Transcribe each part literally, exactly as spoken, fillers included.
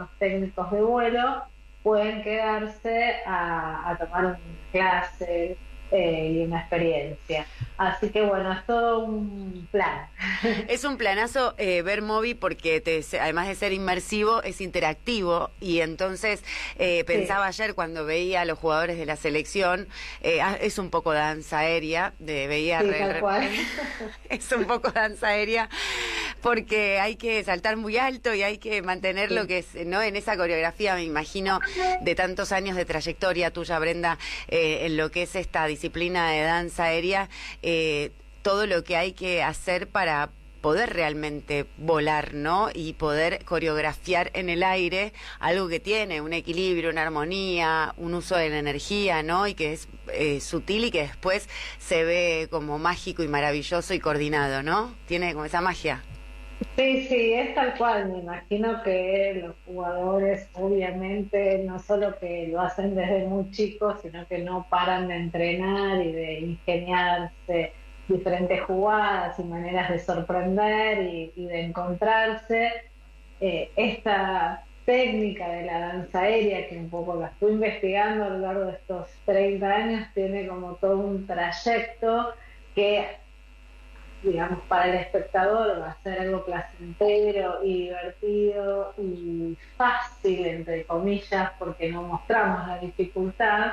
algunos técnicos de vuelo pueden quedarse a, a tomar una clase eh, y una experiencia. Así que bueno, es todo un plan. Es un planazo eh, ver Moby porque te, además de ser inmersivo, es interactivo y entonces eh, pensaba sí. ayer cuando veía a los jugadores de la selección, eh, es un poco danza aérea, de, veía sí, re, tal re, cual. es un poco danza aérea porque hay que saltar muy alto y hay que mantener sí. lo que es, ¿no? En esa coreografía, me imagino, de tantos años de trayectoria tuya, Brenda, eh, en lo que es esta disciplina de danza aérea, eh, todo lo que hay que hacer para poder realmente volar, ¿no? Y poder coreografiar en el aire algo que tiene un equilibrio, una armonía, un uso de la energía, ¿no? Y que es eh, sutil y que después se ve como mágico y maravilloso y coordinado, ¿no? Tiene como esa magia. Sí, sí, es tal cual. Me imagino que los jugadores, obviamente, no solo que lo hacen desde muy chicos, sino que no paran de entrenar y de ingeniarse diferentes jugadas y maneras de sorprender y, y de encontrarse. Eh, esta técnica de la danza aérea, que un poco la estoy investigando a lo largo de estos treinta años, tiene como todo un trayecto que, digamos, para el espectador va a ser algo placentero y divertido y fácil, entre comillas, porque no mostramos la dificultad.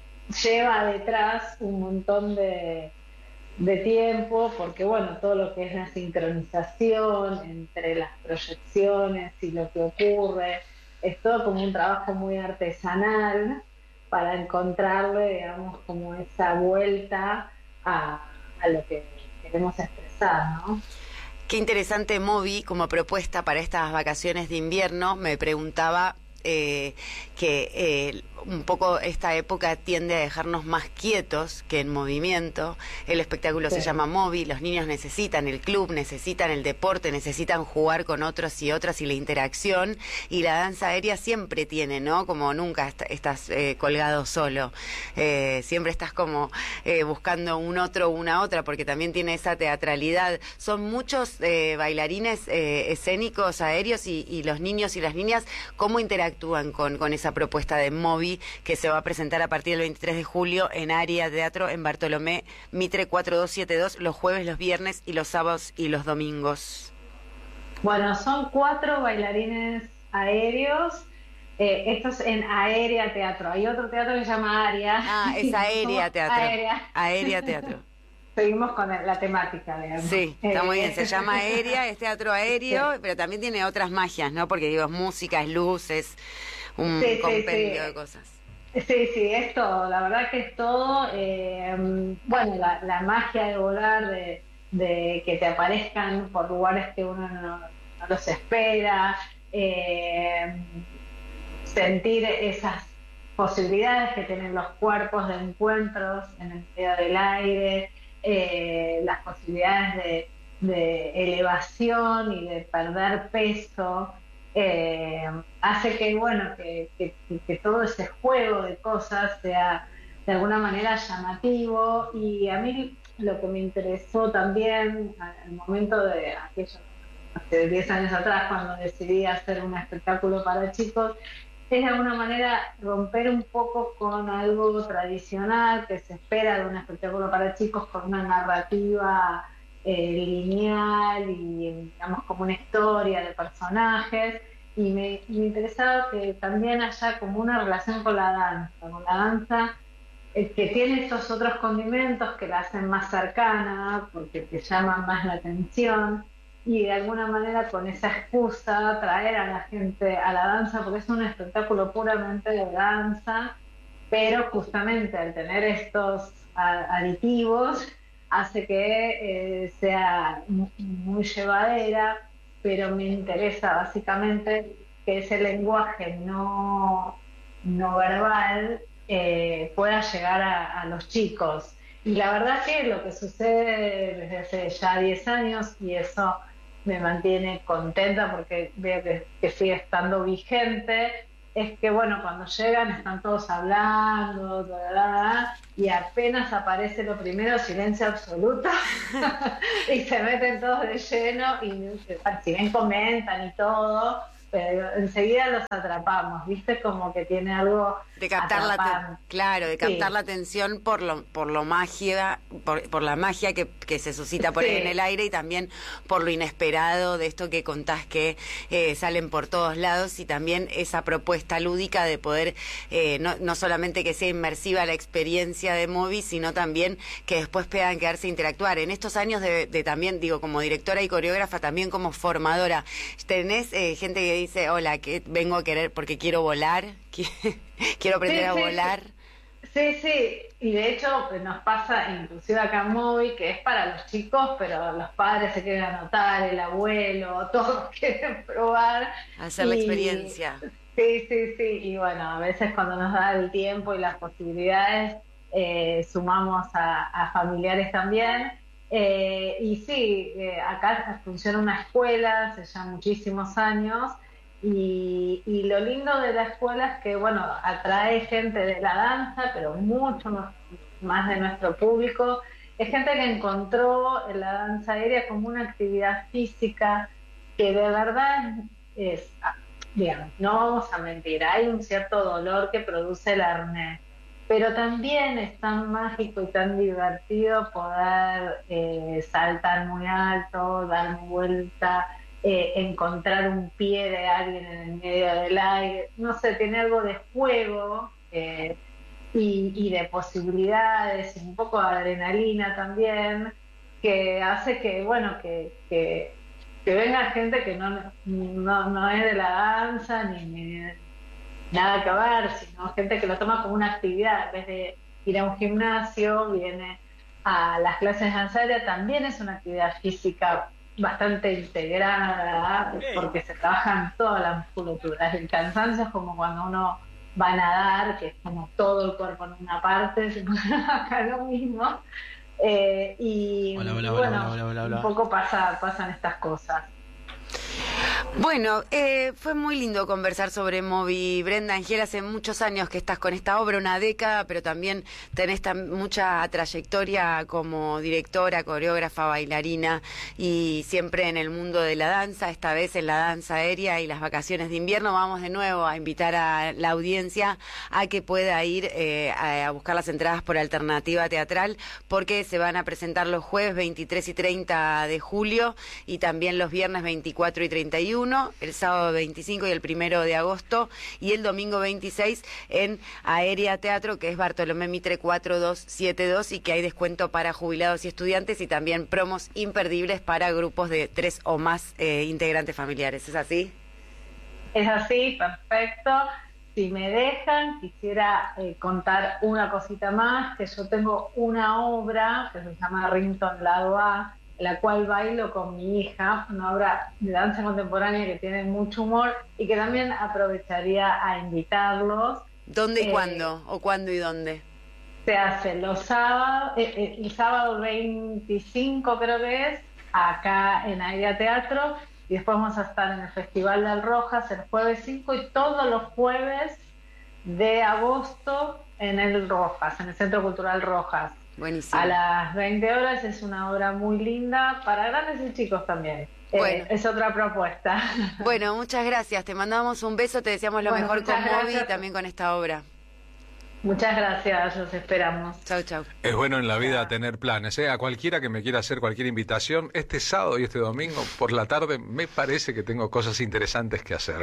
Lleva detrás un montón de, de tiempo, porque bueno, todo lo que es la sincronización entre las proyecciones y lo que ocurre, es todo como un trabajo muy artesanal para encontrarle, digamos, como esa vuelta a, a lo que queremos expresar, ¿no? Qué interesante Moby como propuesta para estas vacaciones de invierno. Me preguntaba eh, que eh, un poco esta época tiende a dejarnos más quietos que en movimiento. El espectáculo sí. se llama Moby, los niños necesitan el club, necesitan el deporte, necesitan jugar con otros y otras y la interacción, y la danza aérea siempre tiene, ¿no? Como nunca est estás eh, colgado solo, eh, siempre estás como eh, buscando un otro, una otra, porque también tiene esa teatralidad. Son muchos eh, bailarines eh, escénicos aéreos y, y los niños y las niñas, ¿cómo interactúan con, con esa propuesta de Moby que se va a presentar a partir del veintitrés de julio en Aria Teatro en Bartolomé Mitre cuatro dos siete dos, los jueves, los viernes y los sábados y los domingos? Bueno, son cuatro bailarines aéreos. Eh, esto es en Aérea Teatro. Hay otro teatro que se llama Aria. Ah, es Aérea Teatro. Aérea. Aérea Teatro. Seguimos con la temática, digamos. Sí, está muy bien. Se llama Aérea, es teatro aéreo, sí. pero también tiene otras magias, ¿no? Porque digo, es música, es luz, es un sí, compendio sí, sí. de cosas. Sí, sí, es todo. La verdad que es todo. Eh, bueno, la, la magia de volar, de, de que te aparezcan por lugares que uno no, no los espera, eh, sentir esas posibilidades que tienen los cuerpos de encuentros en el medio del aire, eh, las posibilidades de, de elevación y de perder peso, eh, hace que, bueno, que, que, que todo ese juego de cosas sea de alguna manera llamativo. Y a mí lo que me interesó también al momento de aquello, hace diez años atrás, cuando decidí hacer un espectáculo para chicos, es de alguna manera romper un poco con algo tradicional que se espera de un espectáculo para chicos, con una narrativa eh, lineal y, digamos, como una historia de personajes. Y me, me interesaba que también haya como una relación con la danza, con la danza eh, que tiene estos otros condimentos que la hacen más cercana, porque te llaman más la atención, y de alguna manera con esa excusa traer a la gente a la danza, porque es un espectáculo puramente de danza, pero justamente al tener estos aditivos hace que eh, sea muy llevadera. Pero me interesa básicamente que ese lenguaje no, no verbal eh, pueda llegar a, a los chicos. Y la verdad que lo que sucede desde hace ya diez años, y eso me mantiene contenta porque veo que, que sigue estando vigente, es que, bueno, cuando llegan están todos hablando, bla, bla, bla, y apenas aparece lo primero, silencio absoluto, y se meten todos de lleno, y si bien comentan y todo, pero enseguida los atrapamos, ¿viste? Como que tiene algo de captar la atrapante. claro, de captar Sí. la atención por lo por lo magia, por, por la magia que, que se suscita por Sí. ahí en el aire y también por lo inesperado de esto que contás que eh, salen por todos lados y también esa propuesta lúdica de poder eh, no, no solamente que sea inmersiva la experiencia de Moby, sino también que después puedan quedarse a interactuar. En estos años de, de también, digo, como directora y coreógrafa, también como formadora, ¿tenés eh, gente que dice, hola, que vengo a querer porque quiero volar, quiero aprender Sí, a sí, volar? Sí, sí, y de hecho nos pasa inclusive acá en Moby, que es para los chicos, pero los padres se quieren anotar, el abuelo, todos quieren probar. Hacer la Y- experiencia. Sí, sí, sí, y bueno, a veces cuando nos da el tiempo y las posibilidades, eh, sumamos a, a familiares también. Eh, y sí, eh, acá funciona una escuela hace ya muchísimos años. Y, y lo lindo de la escuela es que, bueno, atrae gente de la danza, pero mucho más, más de nuestro público. Es gente que encontró la danza aérea como una actividad física que de verdad es, digamos, no vamos a mentir, hay un cierto dolor que produce el arnés, pero también es tan mágico y tan divertido poder eh, saltar muy alto, dar vuelta, eh, encontrar un pie de alguien en el medio del aire, no sé, tiene algo de juego eh, y, y de posibilidades, y un poco de adrenalina también, que hace que, bueno, que, que, que venga gente que no, no, no es de la danza ni, ni nada que ver, sino gente que lo toma como una actividad, en vez de ir a un gimnasio, viene a las clases de danza aérea, también es una actividad física bastante integrada, porque se trabajan todas las musculaturas. El cansancio es como cuando uno va a nadar, que es como todo el cuerpo en una parte, acá lo mismo. Eh, y Hola, hola, bueno, hola, hola, hola, hola. un poco pasa, pasan estas cosas. Bueno, eh, fue muy lindo conversar sobre Moby. Brenda, Ángel, hace muchos años que estás con esta obra, una década, pero también tenés tam- mucha trayectoria como directora, coreógrafa, bailarina y siempre en el mundo de la danza, esta vez en la danza aérea y las vacaciones de invierno. Vamos de nuevo a invitar a la audiencia a que pueda ir eh, a, a buscar las entradas por Alternativa Teatral, porque se van a presentar los jueves veintitrés y treinta de julio y también los viernes veinticuatro y treinta y uno, el sábado veinticinco y el primero de agosto y el domingo veintiséis en Aérea Teatro, que es Bartolomé Mitre cuatro dos siete dos, y que hay descuento para jubilados y estudiantes y también promos imperdibles para grupos de tres o más eh, integrantes familiares. ¿Es así? Es así, perfecto. Si me dejan, quisiera eh, contar una cosita más, que yo tengo una obra que se llama Rington Lado A, la cual bailo con mi hija, una obra de danza contemporánea que tiene mucho humor y que también aprovecharía a invitarlos. ¿Dónde y Eh, cuándo? ¿O cuándo y dónde? Se hace los sábados, eh, eh, el sábado veinticinco creo que es, acá en Aérea Teatro, y después vamos a estar en el Festival del Rojas el jueves cinco y todos los jueves de agosto en el Rojas, en el Centro Cultural Rojas. Buenísimo. A las veinte horas. Es una obra muy linda para grandes y chicos también. Bueno. Eh, es otra propuesta. Bueno, muchas gracias. Te mandamos un beso, te deseamos lo Bueno, mejor con muchas Moby gracias. y también con esta obra. Muchas gracias, los esperamos. Chau, chau. Es bueno en la vida tener planes, ¿eh? A cualquiera que me quiera hacer cualquier invitación, este sábado y este domingo por la tarde me parece que tengo cosas interesantes que hacer.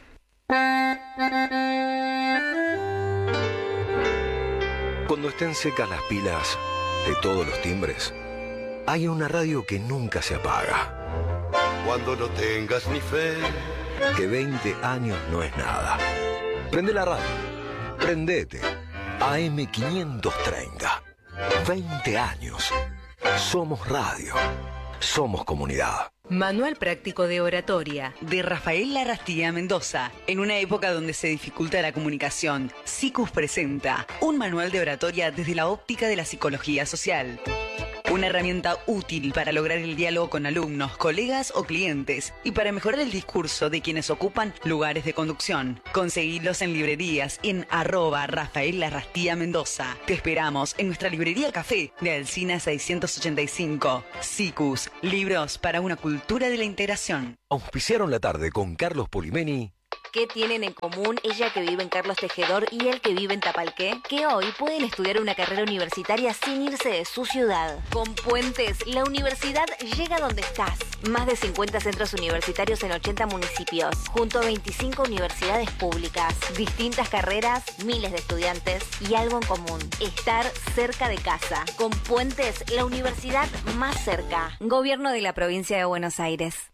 Cuando estén secas las pilas de todos los timbres, hay una radio que nunca se apaga. Cuando no tengas ni fe, Que veinte años no es nada. Prende la radio. Prendete. A M quinientos treinta. veinte años. Somos radio. Somos comunidad. Manual práctico de oratoria. De Rafael Larrastía Mendoza. En una época donde se dificulta la comunicación, SICUS presenta un manual de oratoria desde la óptica de la psicología social. Una herramienta útil para lograr el diálogo con alumnos, colegas o clientes y para mejorar el discurso de quienes ocupan lugares de conducción. Conseguilos en librerías y en arroba Rafael Larrastía Mendoza. Te esperamos en nuestra librería Café de Alsina seiscientos ochenta y cinco. Sicus, libros para una cultura de la integración. Auspiciaron la tarde con Carlos Polimeni. ¿Qué tienen en común ella que vive en Carlos Tejedor y él que vive en Tapalqué? Que hoy pueden estudiar una carrera universitaria sin irse de su ciudad. Con Puentes, la universidad llega donde estás. Más de cincuenta centros universitarios en ochenta municipios, junto a veinticinco universidades públicas. Distintas carreras, miles de estudiantes y algo en común: estar cerca de casa. Con Puentes, la universidad más cerca. Gobierno de la Provincia de Buenos Aires.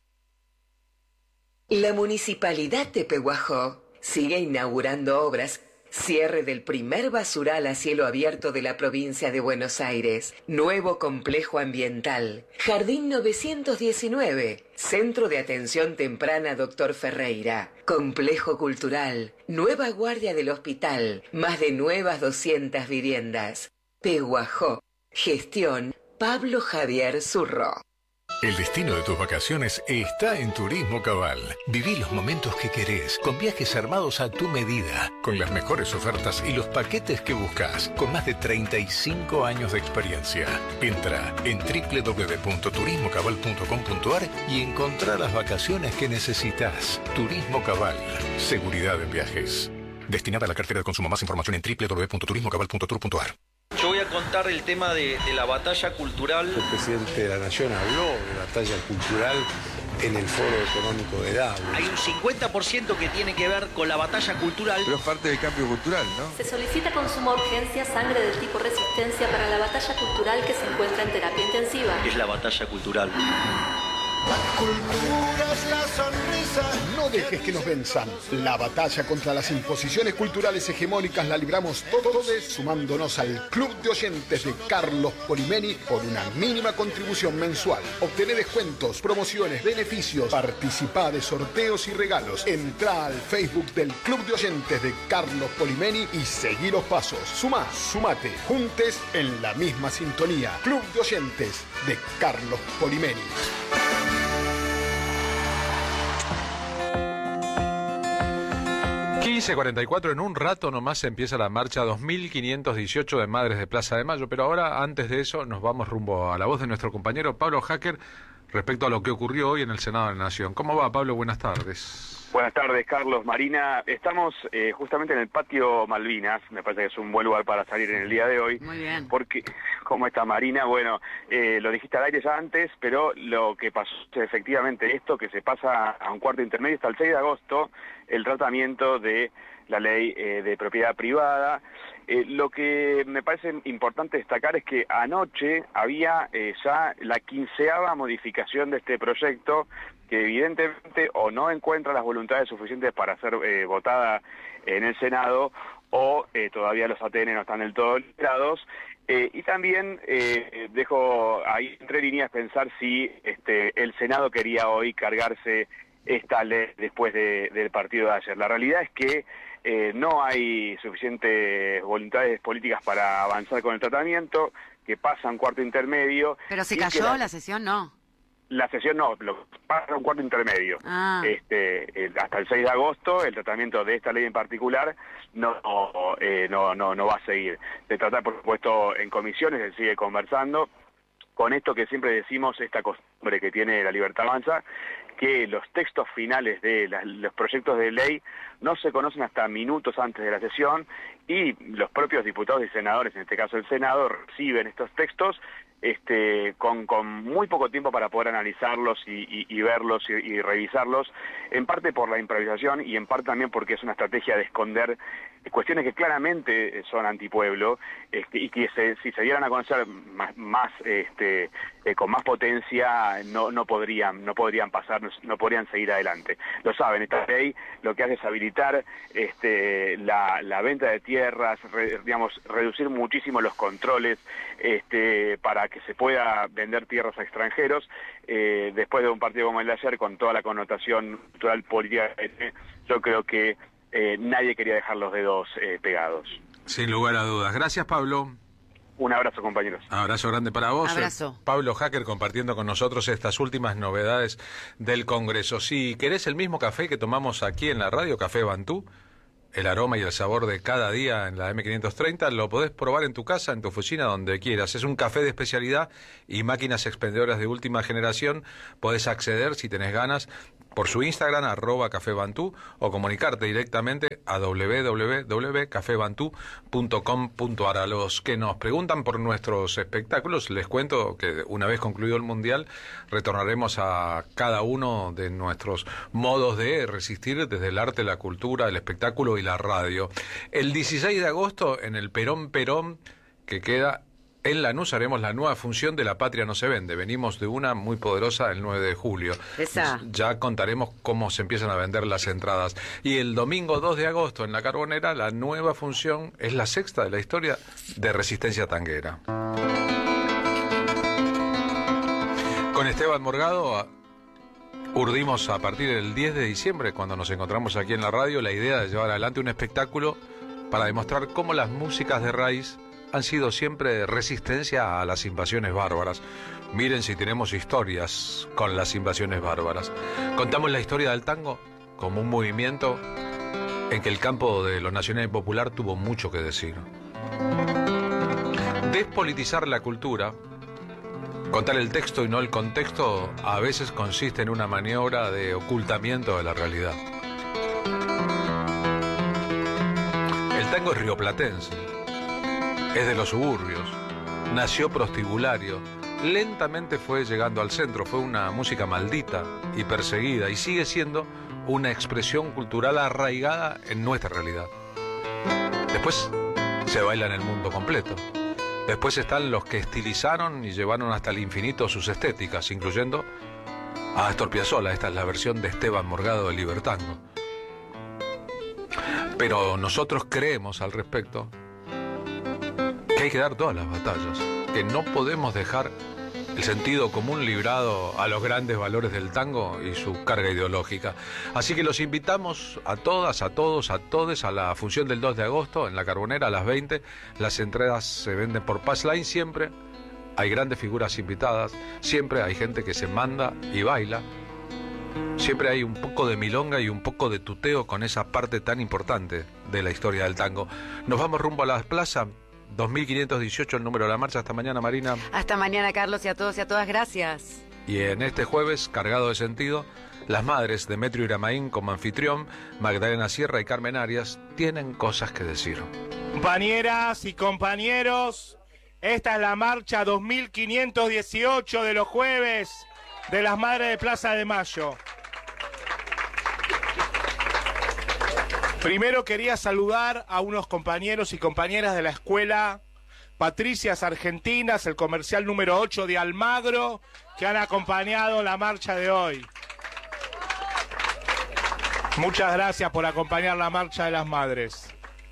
La Municipalidad de Pehuajó sigue inaugurando obras. Cierre del primer basural a cielo abierto de la provincia de Buenos Aires. Nuevo complejo ambiental. Jardín novecientos diecinueve. Centro de Atención Temprana Doctor Ferreira. Complejo cultural. Nueva guardia del hospital. Más de nuevas doscientas viviendas. Pehuajó. Gestión Pablo Javier Zurro. El destino de tus vacaciones está en Turismo Cabal. Viví los momentos que querés, con viajes armados a tu medida, con las mejores ofertas y los paquetes que buscas, con más de treinta y cinco años de experiencia. Entra en doble u doble u doble u punto turismo cabal punto com punto a r y encontrá las vacaciones que necesitas. Turismo Cabal, seguridad en viajes. Destinada a la cartera de consumo. Más información en doble u doble u doble u punto turismo cabal punto tour punto a r. Yo voy a contar el tema de, de la batalla cultural. El presidente de la Nación habló de batalla cultural en el Foro Económico de Davos. Hay un cincuenta por ciento que tiene que ver con la batalla cultural. Pero es parte del cambio cultural, ¿no? Se solicita con suma urgencia sangre del tipo resistencia para la batalla cultural que se encuentra en terapia intensiva. ¿Qué es la batalla cultural? La cultura es la sonrisa. No dejes que nos venzan. La batalla contra las imposiciones culturales hegemónicas la libramos todos sumándonos al Club de Oyentes de Carlos Polimeni por una mínima contribución mensual. Obtené descuentos, promociones, beneficios, participá de sorteos y regalos. Entrá al Facebook del Club de Oyentes de Carlos Polimeni y seguí los pasos. Sumá, sumate, juntes en la misma sintonía. Club de Oyentes de Carlos Polimeni. quince cuarenta y cuatro, en un rato nomás empieza la marcha dos mil quinientos dieciocho de Madres de Plaza de Mayo, pero ahora, antes de eso, nos vamos rumbo a la voz de nuestro compañero Pablo Hacker respecto a lo que ocurrió hoy en el Senado de la Nación. ¿Cómo va, Pablo? Buenas tardes. Buenas tardes, Carlos, Marina. Estamos eh, justamente en el patio Malvinas. Me parece que es un buen lugar para salir en el día de hoy. Muy bien. Porque, ¿cómo está, Marina? Bueno, eh, lo dijiste al aire ya antes, pero lo que pasó es efectivamente esto, que se pasa a un cuarto intermedio hasta el seis de agosto, el tratamiento de la ley eh, de propiedad privada. Eh, lo que me parece importante destacar es que anoche había eh, ya la quinceava modificación de este proyecto, que evidentemente o no encuentra las voluntades suficientes para ser eh, votada en el Senado, o eh, todavía los A T N no están del todo liberados. Eh, y también eh, dejo ahí entre líneas pensar si este, el Senado quería hoy cargarse esta ley después de, del partido de ayer. La realidad es que eh, no hay suficientes voluntades políticas para avanzar con el tratamiento, que pasa un cuarto intermedio. Pero se cayó la, la sesión, ¿no? La sesión no, lo pasa un cuarto intermedio. Ah. Este, el, hasta el seis de agosto, el tratamiento de esta ley en particular no, eh, no, no, no va a seguir. Se trata, por supuesto, en comisiones, se sigue conversando. Con esto que siempre decimos, esta costumbre que tiene La Libertad Avanza, que los textos finales de la, los proyectos de ley no se conocen hasta minutos antes de la sesión, y los propios diputados y senadores, en este caso el Senado, reciben estos textos este, con, con muy poco tiempo para poder analizarlos y, y, y verlos y, y revisarlos, en parte por la improvisación y en parte también porque es una estrategia de esconder cuestiones que claramente son antipueblo, este, y que se, si se dieran a conocer más, más este, eh, con más potencia no, no podrían no podrían pasar, no, no podrían seguir adelante. Lo saben, esta ley lo que hace es habilitar este, la, la venta de tierras, re, digamos, reducir muchísimo los controles este, para que se pueda vender tierras a extranjeros. Eh, después de un partido como el de ayer, con toda la connotación cultural política, yo creo que Eh, nadie quería dejar los dedos eh, pegados. Sin lugar a dudas. Gracias, Pablo. Un abrazo, compañeros. Abrazo grande para vos. Abrazo. Pablo Hacker compartiendo con nosotros estas últimas novedades del Congreso. Si querés el mismo café que tomamos aquí en la radio, Café Bantú, el aroma y el sabor de cada día en la eme quinientos treinta, lo podés probar en tu casa, en tu oficina, donde quieras. Es un café de especialidad y máquinas expendedoras de última generación. Podés acceder, si tenés ganas, por su Instagram, arroba Café Bantú, o comunicarte directamente a doble u doble u doble u punto café bantú punto com punto a r. A los que nos preguntan por nuestros espectáculos, les cuento que una vez concluido el Mundial, retornaremos a cada uno de nuestros modos de resistir desde el arte, la cultura, el espectáculo y la radio. El dieciséis de agosto, en el Perón Perón, que queda en Lanús, haremos la nueva función de La Patria no se vende. Venimos de una muy poderosa el nueve de julio. Esa. Ya contaremos cómo se empiezan a vender las entradas. Y el domingo dos de agosto, en La Carbonera, la nueva función es la sexta de la historia de Resistencia Tanguera. Con Esteban Morgado urdimos a partir del diez de diciembre, cuando nos encontramos aquí en la radio, la idea de llevar adelante un espectáculo para demostrar cómo las músicas de raíz han sido siempre resistencia a las invasiones bárbaras. Miren si tenemos historias con las invasiones bárbaras. Contamos la historia del tango como un movimiento en que el campo de lo nacional y popular tuvo mucho que decir. Despolitizar la cultura, contar el texto y no el contexto, a veces consiste en una maniobra de ocultamiento de la realidad. El tango es rioplatense, es de los suburbios, nació prostibulario, lentamente fue llegando al centro, fue una música maldita y perseguida y sigue siendo una expresión cultural arraigada en nuestra realidad. Después se baila en el mundo completo. Después están los que estilizaron y llevaron hasta el infinito sus estéticas, incluyendo a Astor Piazzolla. Esta es la versión de Esteban Morgado de Libertango. Pero nosotros creemos al respecto que hay que dar todas las batallas, que no podemos dejar el sentido común librado a los grandes valores del tango y su carga ideológica. Así que los invitamos a todas, a todos, a todes a la función del dos de agosto en La Carbonera a las veinte. Las entradas se venden por Passline siempre. Hay grandes figuras invitadas, siempre hay gente que se manda y baila. Siempre hay un poco de milonga y un poco de tuteo con esa parte tan importante de la historia del tango. Nos vamos rumbo a la plaza. dos mil quinientos dieciocho el número de la marcha. Hasta mañana, Marina. Hasta mañana, Carlos, y a todos y a todas, gracias. Y en este jueves, cargado de sentido, las madres Demetrio Iramaín como anfitrión, Magdalena Sierra y Carmen Arias, tienen cosas que decir. Compañeras y compañeros, esta es la marcha dos mil quinientos dieciocho de los jueves de las Madres de Plaza de Mayo. Primero quería saludar a unos compañeros y compañeras de la escuela Patricias Argentinas, el comercial número ocho de Almagro, que han acompañado la marcha de hoy. Muchas gracias por acompañar la marcha de las madres.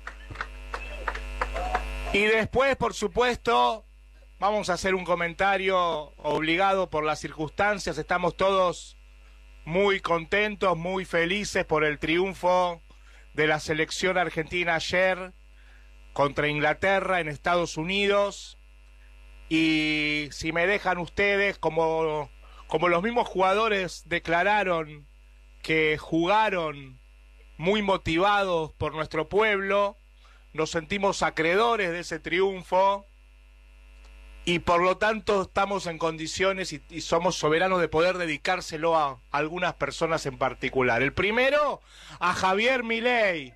Y después, por supuesto, vamos a hacer un comentario obligado por las circunstancias. Estamos todos muy contentos, muy felices por el triunfo de la selección argentina ayer contra Inglaterra en Estados Unidos. Y si me dejan ustedes, como, como los mismos jugadores declararon que jugaron muy motivados por nuestro pueblo, nos sentimos acreedores de ese triunfo y por lo tanto estamos en condiciones y, y somos soberanos de poder dedicárselo a algunas personas en particular. El primero, a Javier Milei,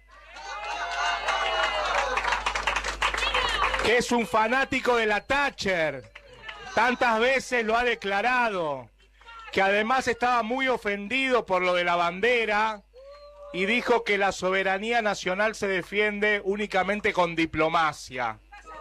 que es un fanático de la Thatcher, tantas veces lo ha declarado, que además estaba muy ofendido por lo de la bandera y dijo que la soberanía nacional se defiende únicamente con diplomacia.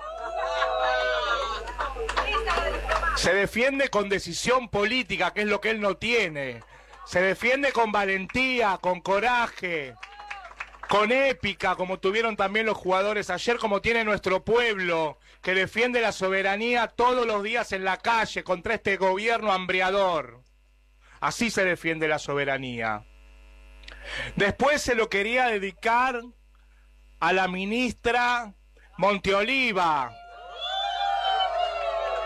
Se defiende con decisión política, que es lo que él no tiene. Se defiende con valentía, con coraje, con épica, como tuvieron también los jugadores ayer, como tiene nuestro pueblo, que defiende la soberanía todos los días en la calle contra este gobierno hambriador. Así se defiende la soberanía. Después se lo quería dedicar a la ministra Monteoliva,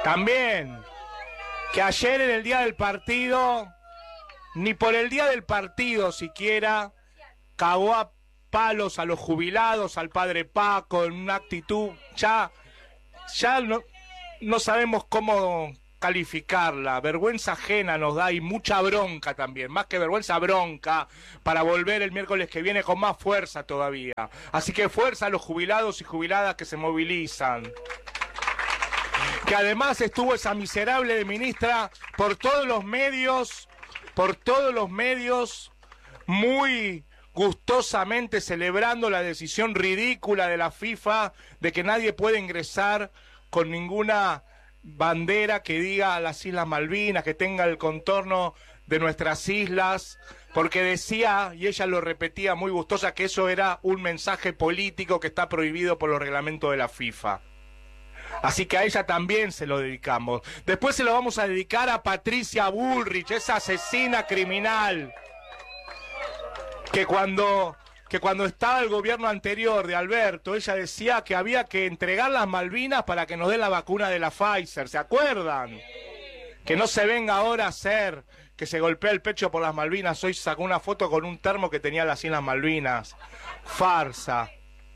También, que ayer en el día del partido, ni por el día del partido siquiera, cagó a palos a los jubilados, al padre Paco, en una actitud, ya, ya no, no sabemos cómo calificarla, vergüenza ajena nos da y mucha bronca también, más que vergüenza, bronca, para volver el miércoles que viene con más fuerza todavía. Así que fuerza a los jubilados y jubiladas que se movilizan. Que además estuvo esa miserable de ministra por todos los medios, por todos los medios, muy gustosamente celebrando la decisión ridícula de la FIFA de que nadie puede ingresar con ninguna bandera que diga las Islas Malvinas, que tenga el contorno de nuestras islas, porque decía, y ella lo repetía muy gustosa, que eso era un mensaje político que está prohibido por los reglamentos de la FIFA. Así que a ella también se lo dedicamos. Después se lo vamos a dedicar a Patricia Bullrich, esa asesina criminal, que cuando... que cuando estaba el gobierno anterior de Alberto, ella decía que había que entregar las Malvinas para que nos den la vacuna de la Pfizer, ¿se acuerdan? Que no se venga ahora a hacer que se golpea el pecho por las Malvinas. Hoy sacó una foto con un termo que tenía las Islas Malvinas. Farsa.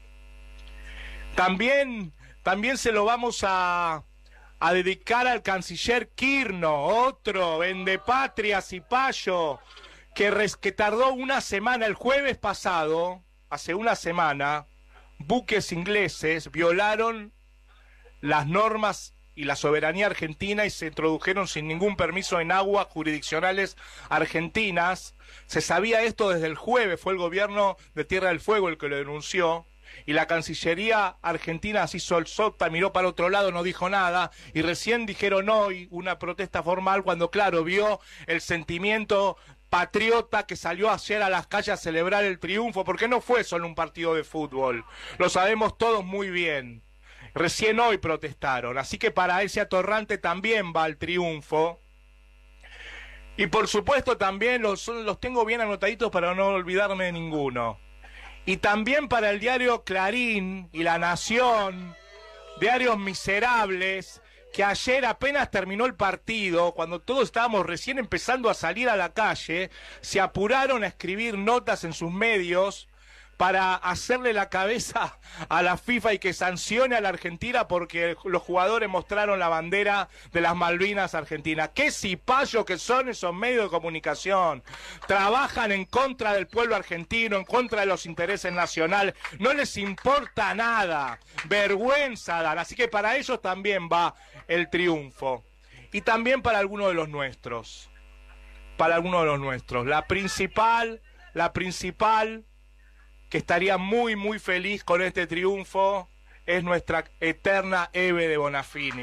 También, también se lo vamos a, a dedicar al canciller Kirno, otro vendepatria cipayo, Que, res, que tardó una semana, el jueves pasado, hace una semana, buques ingleses violaron las normas y la soberanía argentina y se introdujeron sin ningún permiso en aguas jurisdiccionales argentinas. Se sabía esto desde el jueves, fue el gobierno de Tierra del Fuego el que lo denunció, y la Cancillería argentina así solsota, miró para otro lado, no dijo nada, y recién dijeron hoy una protesta formal cuando, claro, vio el sentimiento patriota que salió ayer a las calles a celebrar el triunfo, porque no fue solo un partido de fútbol, lo sabemos todos muy bien. Recién hoy protestaron, así que para ese atorrante también va el triunfo. Y por supuesto también los, los tengo bien anotaditos para no olvidarme de ninguno. Y también para el diario Clarín y La Nación, diarios miserables, que ayer apenas terminó el partido, cuando todos estábamos recién empezando a salir a la calle, se apuraron a escribir notas en sus medios para hacerle la cabeza a la FIFA y que sancione a la Argentina porque los jugadores mostraron la bandera de las Malvinas argentinas. ¡Qué cipayos que son esos medios de comunicación! Trabajan en contra del pueblo argentino, en contra de los intereses nacionales. No les importa nada. Vergüenza dan. Así que para ellos también va el triunfo. Y también para algunos de los nuestros. Para algunos de los nuestros. La principal, la principal... que estaría muy, muy feliz con este triunfo, es nuestra eterna Eve de Bonafini.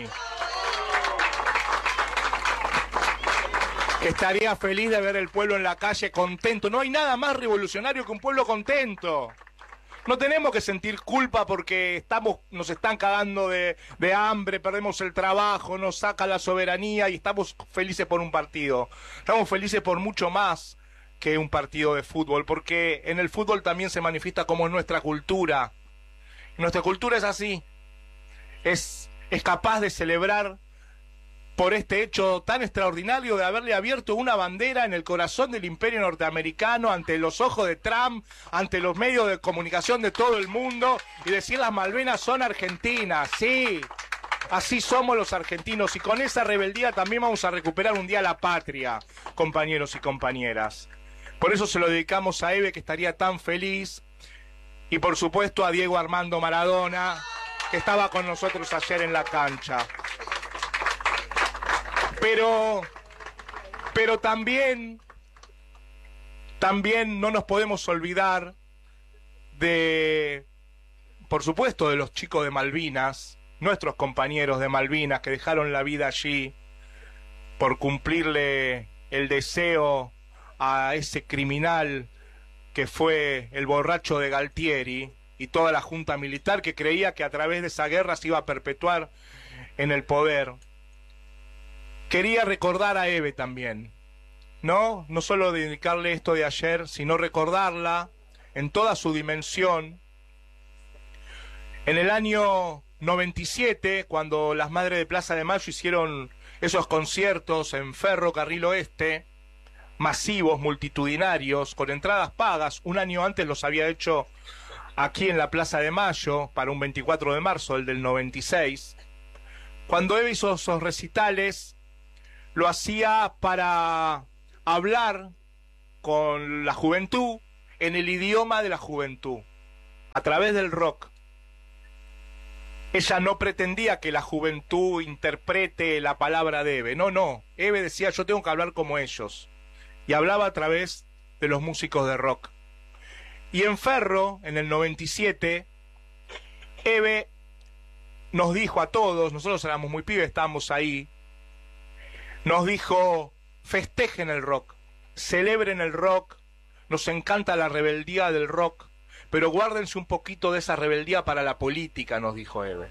Que estaría feliz de ver el pueblo en la calle contento. No hay nada más revolucionario que un pueblo contento. No tenemos que sentir culpa porque estamos, nos están cagando de, de hambre, perdemos el trabajo, nos saca la soberanía y estamos felices por un partido. Estamos felices por mucho más que un partido de fútbol, porque en el fútbol también se manifiesta como es nuestra cultura. Nuestra cultura es así, es, es capaz de celebrar por este hecho tan extraordinario de haberle abierto una bandera en el corazón del imperio norteamericano, ante los ojos de Trump, ante los medios de comunicación de todo el mundo, y decir las Malvinas son argentinas, sí. Así somos los argentinos, y con esa rebeldía también vamos a recuperar un día la patria, compañeros y compañeras. Por eso se lo dedicamos a Eve, que estaría tan feliz, y por supuesto a Diego Armando Maradona, que estaba con nosotros ayer en la cancha. Pero, pero también, también no nos podemos olvidar de, por supuesto, de los chicos de Malvinas, nuestros compañeros de Malvinas que dejaron la vida allí por cumplirle el deseo a ese criminal que fue el borracho de Galtieri y toda la junta militar que creía que a través de esa guerra se iba a perpetuar en el poder. Quería recordar a Eve también, ¿no? No solo dedicarle esto de ayer, sino recordarla en toda su dimensión. En el año noventa y siete, cuando las Madres de Plaza de Mayo hicieron esos conciertos en Ferro Carril Oeste, masivos, multitudinarios, con entradas pagas. Un año antes los había hecho aquí en la Plaza de Mayo, para un veinticuatro de marzo, el del noventa y seis. Cuando Eve hizo esos recitales, lo hacía para hablar con la juventud en el idioma de la juventud, a través del rock. Ella no pretendía que la juventud interprete la palabra de Eve, no, no. Eve decía, yo tengo que hablar como ellos. Y hablaba a través de los músicos de rock. Y en Ferro, en el noventa y siete, Eve nos dijo a todos, nosotros éramos muy pibes, estábamos ahí, nos dijo, festejen el rock, celebren el rock, nos encanta la rebeldía del rock, pero guárdense un poquito de esa rebeldía para la política, nos dijo Eve.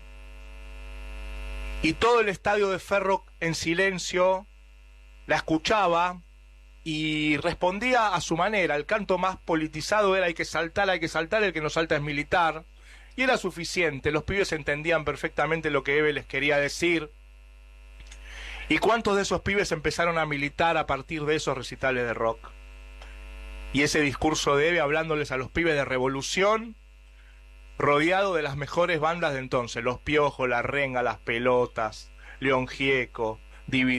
Y todo el estadio de Ferro en silencio la escuchaba y respondía a su manera. El canto más politizado era hay que saltar, hay que saltar, el que no salta es militar. Y era suficiente, los pibes entendían perfectamente lo que Eve les quería decir. ¿Y cuántos de esos pibes empezaron a militar a partir de esos recitales de rock? Y ese discurso de Eve hablándoles a los pibes de revolución, rodeado de las mejores bandas de entonces, Los Piojos, La Renga, Las Pelotas, León Gieco, Dividido.